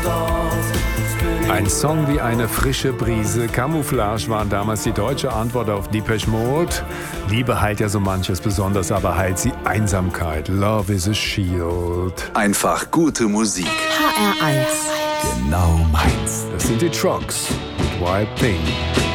Ein Song wie eine frische Brise. Camouflage waren damals die deutsche Antwort auf Depeche Mode. Liebe heilt ja so manches, besonders aber heilt sie Einsamkeit. Love is a shield. Einfach gute Musik. HR1. Genau meins. Das sind die Trucks mit Wild Thing.